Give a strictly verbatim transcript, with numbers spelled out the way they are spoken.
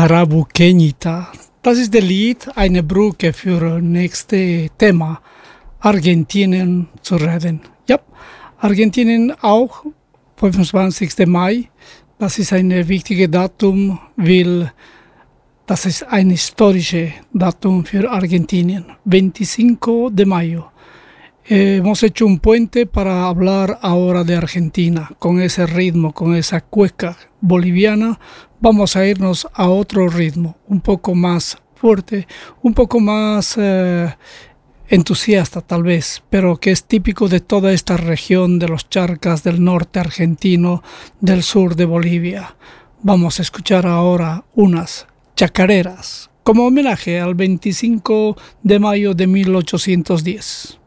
Arabukenita. Das ist der Lied, eine Brücke für nächste Thema, Argentinien zu reden. Ja, Argentinien auch, fünfundzwanzigsten Mai, das ist ein wichtiges Datum, weil das ist ein historisches Datum für Argentinien, veinticinco de mayo. Eh, hemos hecho un puente para hablar ahora de Argentina, con ese ritmo, con esa cueca boliviana. Vamos a irnos a otro ritmo, un poco más fuerte, un poco más eh, entusiasta tal vez, pero que es típico de toda esta región de los charcas del norte argentino, del sur de Bolivia. Vamos a escuchar ahora unas chacareras, como homenaje al veinticinco de mayo de mil ochocientos diez.